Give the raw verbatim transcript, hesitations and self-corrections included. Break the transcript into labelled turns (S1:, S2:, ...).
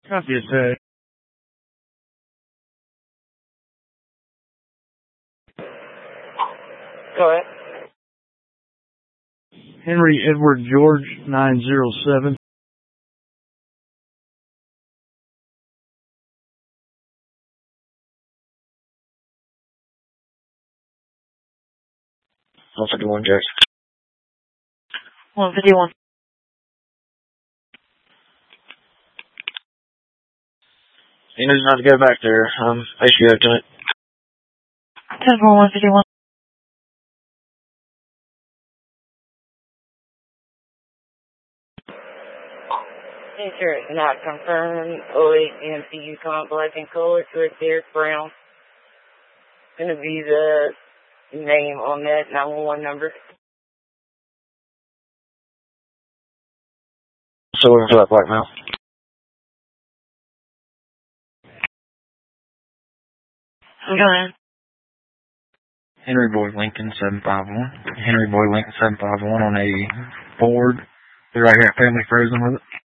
S1: Copy it, sir.
S2: Go ahead.
S1: Henry Edward George, nine zero seven.
S2: one fifty-one, Jack.
S3: one fifty-one.
S2: He knows not to go back there. Um, I should go to it.
S3: ten four one fifty-one.
S2: Insurance not confirmed. oh eight M C Yukon black and color to a Derek Brown. Gonna be the name on that nine one one number. So we're for that blackmail.
S3: Go ahead.
S2: Henry Boy Lincoln seven five one. Henry Boy Lincoln seven five one on a Ford. They're right here at Family Frozen with it.